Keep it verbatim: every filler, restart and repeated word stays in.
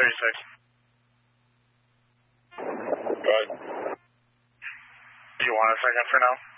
thirty-six. Go ahead. Do you want a second for now?